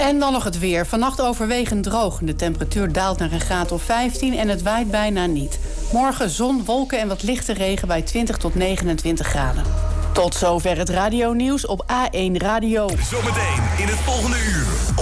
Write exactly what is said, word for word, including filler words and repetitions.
En dan nog het weer. Vannacht overwegend droog. De temperatuur daalt naar een graad of vijftien en het waait bijna niet. Morgen zon, wolken en wat lichte regen bij twintig tot negenentwintig graden. Tot zover het radionieuws op A één Radio. Zometeen in het volgende uur.